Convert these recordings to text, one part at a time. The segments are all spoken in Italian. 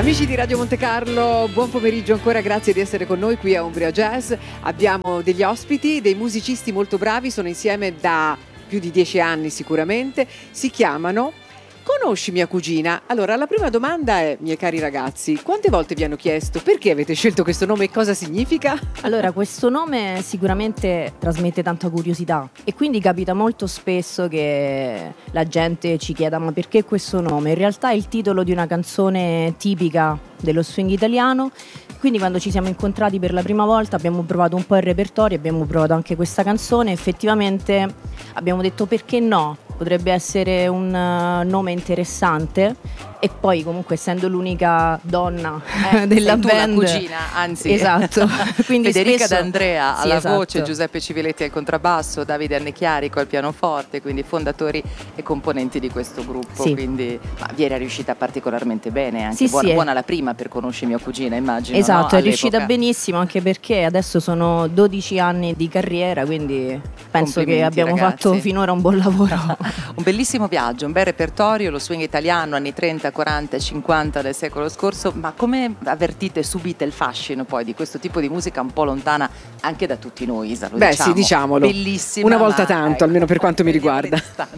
Amici di Radio Monte Carlo, buon pomeriggio ancora, grazie di essere con noi qui a Umbria Jazz. Abbiamo degli ospiti, dei musicisti molto bravi, sono insieme da più di 10 anni sicuramente, si chiamano Conosci mia cugina? Allora, la prima domanda è, miei cari ragazzi, quante volte vi hanno chiesto perché avete scelto questo nome e cosa significa? Allora, questo nome sicuramente trasmette tanta curiosità e quindi capita molto spesso che la gente ci chieda ma perché questo nome? In realtà è il titolo di una canzone tipica dello swing italiano, quindi quando ci siamo incontrati per la prima volta abbiamo provato un po' il repertorio, abbiamo provato anche questa canzone, effettivamente abbiamo detto perché no? Potrebbe essere un nome interessante e poi comunque essendo l'unica donna della band, la cugina, anzi esatto. Quindi Federica spesso, D'Andrea alla esatto. voce, Giuseppe Civiletti al contrabbasso, Davide Annechiarico al pianoforte, quindi fondatori e componenti di questo gruppo. Sì. Quindi vi era riuscita particolarmente bene, anche Sì, buona la prima per Conosci mia cugina, immagino. Esatto, no? è riuscita benissimo anche perché adesso sono 12 anni di carriera, quindi penso che abbiamo fatto finora un buon lavoro. Un bellissimo viaggio, un bel repertorio, lo swing italiano, anni 30, 40, 50 del secolo scorso, ma come avvertite subite il fascino poi di questo tipo di musica un po' lontana anche da tutti noi, Isa? Beh sì, diciamolo, bellissima, una volta tanto, almeno per quanto mi riguarda.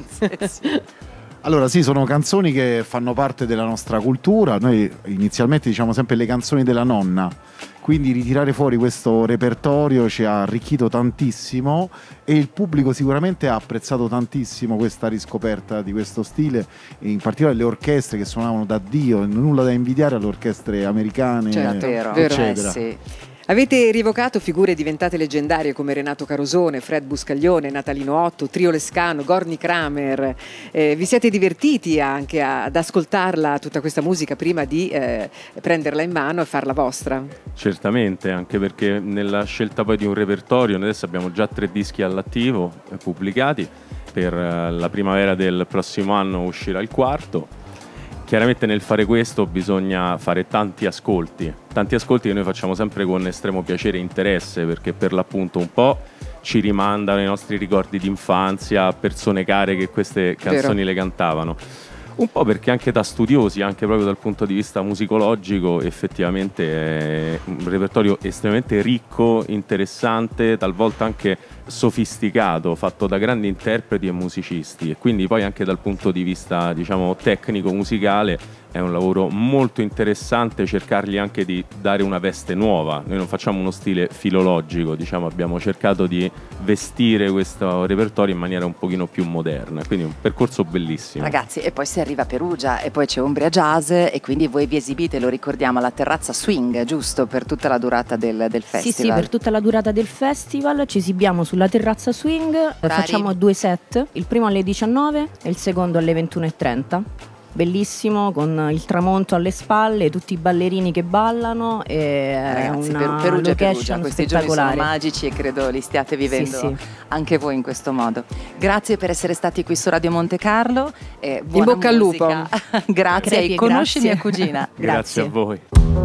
Sì. Allora sì, sono canzoni che fanno parte della nostra cultura, noi inizialmente diciamo sempre le canzoni della nonna, quindi ritirare fuori questo repertorio ci ha arricchito tantissimo e il pubblico sicuramente ha apprezzato tantissimo questa riscoperta di questo stile, e in particolare le orchestre che suonavano da Dio, nulla da invidiare alle orchestre americane, certo, eccetera. Sì. Avete rievocato figure diventate leggendarie come Renato Carosone, Fred Buscaglione, Natalino Otto, Trio Lescano, Gorny Kramer. Vi siete divertiti anche ad ascoltarla, tutta questa musica, prima di prenderla in mano e farla vostra? Certamente, anche perché nella scelta poi di un repertorio, noi adesso abbiamo già 3 dischi all'attivo pubblicati, per la primavera del prossimo anno uscirà il 4º. Chiaramente nel fare questo bisogna fare tanti ascolti che noi facciamo sempre con estremo piacere e interesse, perché per l'appunto un po' ci rimandano ai nostri ricordi di infanzia, persone care che queste canzoni le cantavano. Un po' perché anche da studiosi, anche proprio dal punto di vista musicologico, effettivamente è un repertorio estremamente ricco, interessante, talvolta anche sofisticato, fatto da grandi interpreti e musicisti, e quindi poi anche dal punto di vista, diciamo, tecnico musicale è un lavoro molto interessante cercargli anche di dare una veste nuova. Noi non facciamo uno stile filologico, diciamo, abbiamo cercato di vestire questo repertorio in maniera un pochino più moderna, quindi un percorso bellissimo. Ragazzi, e poi si arriva a Perugia e poi c'è Umbria Jazz e quindi voi vi esibite, lo ricordiamo, alla terrazza Swing, giusto? Per tutta la durata del festival. Sì, per tutta la durata del festival ci esibiamo sulla terrazza Swing, facciamo 2 set, il primo alle 19 e il secondo alle 21:30. Bellissimo, con il tramonto alle spalle, tutti i ballerini che ballano, e ragazzi, una Perugia, location questi giorni sono spettacolare. magici e credo li stiate vivendo Sì. anche voi in questo modo. Grazie per essere stati qui su Radio Monte Carlo e buona In bocca al lupo. Grazie, Crepi, Conosci grazie. mia cugina. Grazie a voi.